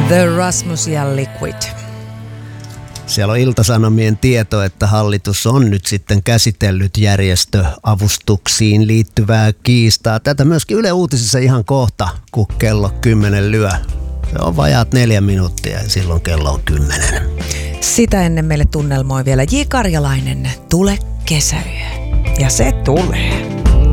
The Rasmus ja Liquid. Siellä on Ilta-Sanomien tieto, että hallitus on nyt sitten käsitellyt järjestöavustuksiin liittyvää kiistaa. Tätä myöskin Yle Uutisissa ihan kohta, kun kello 10 lyö. Se on vajaat 4 minuuttia ja silloin kello on 10. Sitä ennen meille tunnelmoi vielä J. Karjalainen, Tule kesäyö. Ja se tulee.